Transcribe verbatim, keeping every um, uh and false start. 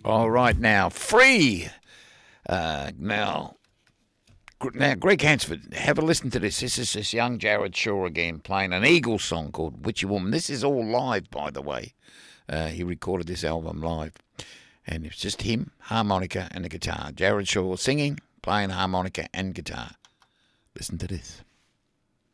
All right, now, free. Uh, now, now, Greg Hansford, have a listen to this. This is this young Jared Shaw again playing an Eagles song called Witchy Woman. This is all live, by the way. Uh, he recorded this album live. And it's just him, harmonica, and the guitar. Jared Shaw singing, playing harmonica and guitar. Listen to this.